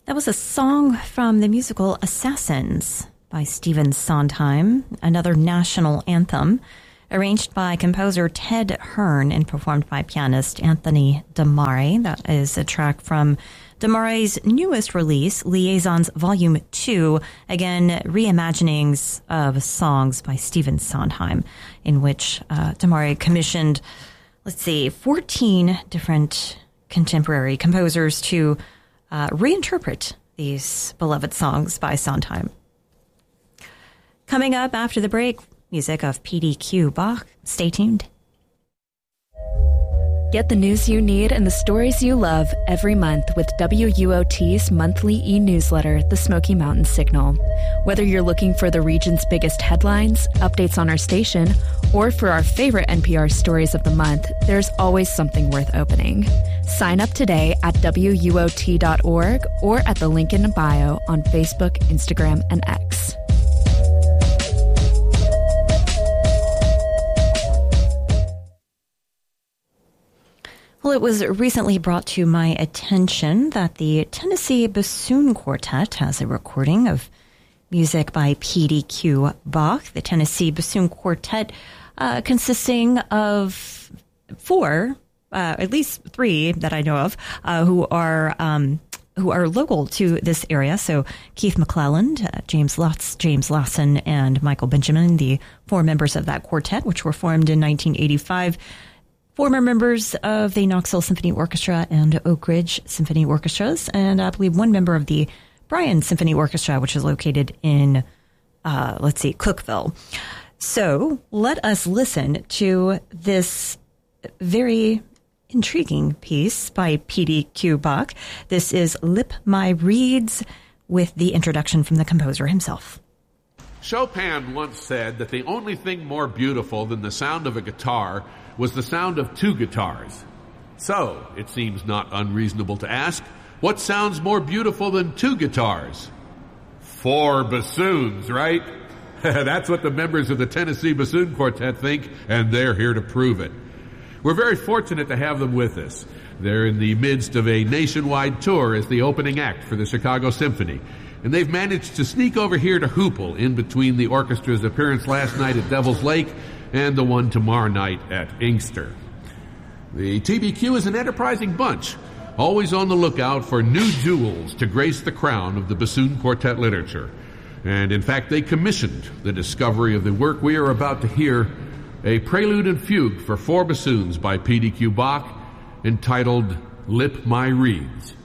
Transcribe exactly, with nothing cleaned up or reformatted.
That was a song from the musical Assassins by Stephen Sondheim, another national anthem, arranged by composer Ted Hearn and performed by pianist Anthony DeMare. That is a track from DeMare's newest release, Liaisons Volume two, again, reimaginings of songs by Stephen Sondheim, in which uh, DeMare commissioned, let's see, fourteen different contemporary composers to Uh, reinterpret these beloved songs by Sondheim. Coming up after the break, music of P D Q Bach. Stay tuned. Get the news you need and the stories you love every month with W U O T's monthly e-newsletter, The Smoky Mountain Signal. Whether you're looking for the region's biggest headlines, updates on our station, or for our favorite N P R stories of the month, there's always something worth opening. Sign up today at W U O T dot org or at the link in the bio on Facebook, Instagram, and X. Well, it was recently brought to my attention that the Tennessee Bassoon Quartet has a recording of music by P D Q Bach. The Tennessee Bassoon Quartet uh, consisting of four, uh, at least three that I know of, uh, who are um, who are local to this area. So Keith McClelland, uh, James Lutz, James Lawson, and Michael Benjamin, the four members of that quartet, which were formed in nineteen eighty-five. Former members of the Knoxville Symphony Orchestra and Oak Ridge Symphony Orchestras, and I believe one member of the Bryan Symphony Orchestra, which is located in, uh, let's see, Cookeville. So let us listen to this very intriguing piece by P D Q Bach. This is Lip My Reeds, with the introduction from the composer himself. Chopin once said that the only thing more beautiful than the sound of a guitar was the sound of two guitars. So, it seems not unreasonable to ask, what sounds more beautiful than two guitars? Four bassoons, right? That's what the members of the Tennessee Bassoon Quartet think, and they're here to prove it. We're very fortunate to have them with us. They're in the midst of a nationwide tour as the opening act for the Chicago Symphony, and they've managed to sneak over here to Hoople in between the orchestra's appearance last night at Devil's Lake and the one tomorrow night at Inkster. The T B Q is an enterprising bunch, always on the lookout for new jewels to grace the crown of the bassoon quartet literature. And in fact, they commissioned the discovery of the work we are about to hear, a prelude and fugue for four bassoons by P D Q Bach, entitled Lip My Reeds.